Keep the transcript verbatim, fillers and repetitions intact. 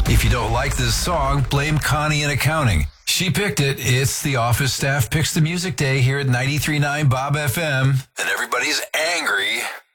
If you don't like this song, blame Connie in accounting. She picked it. It's the office staff picks the music day here at ninety-three point nine Bob F M. And everybody's angry